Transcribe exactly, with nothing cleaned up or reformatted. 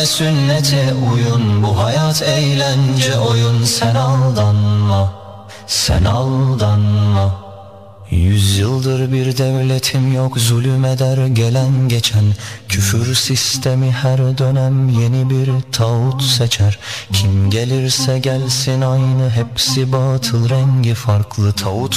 ve sünnete uyun. Bu hayat eğlence oyun, sen aldanma, sen aldanma. Yüzyıldır bir devletim yok, zulüm eder gelen geçen. Küfür sistemi her dönem yeni bir tağut seçer. Kim gelirse gelsin aynı, hepsi batıl, rengi farklı tağut.